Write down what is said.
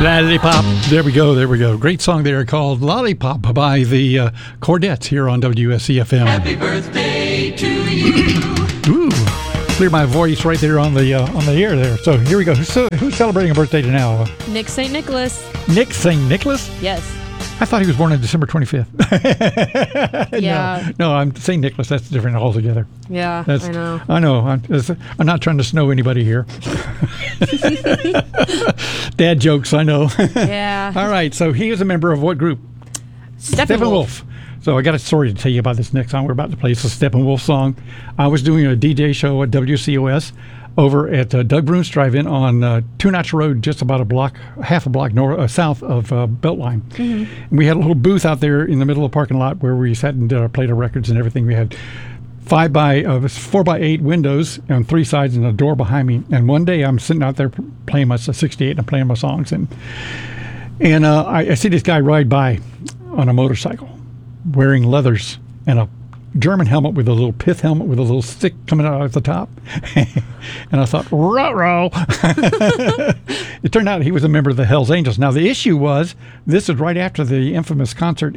Lollipop. There we go. There we go. Great song there called Lollipop by the Chordettes here on WSCFM. Happy birthday to you. Ooh, clear my voice right there on the air there. So here we go. Who's celebrating a birthday now? Nick St. Nicholas. Nick St. Nicholas? Yes. I thought he was born on December 25th. Yeah. No, I'm St. Nicholas. That's different altogether. Yeah, That's, I know. I know. I'm not trying to snow anybody here. Dad jokes, I know. Yeah. All right. So he is a member of what group? Steppenwolf. So I got a story to tell you about this next song we're about to play. It's a Steppenwolf song. I was doing a DJ show at WCOS over at Doug Bruns Drive-In on Two Notch Road, just about half a block south of Beltline. Mm-hmm. And we had a little booth out there in the middle of the parking lot where we sat and did our plate of records and everything. We had 4x8 windows on three sides and a door behind me. And one day I'm sitting out there playing my 68 and I'm playing my songs. And I see this guy ride by on a motorcycle wearing leathers and a German helmet with a little pith helmet with a little stick coming out at the top. And I thought, ruh-roh. It turned out he was a member of the Hells Angels. Now, the issue was, this is right after the infamous concert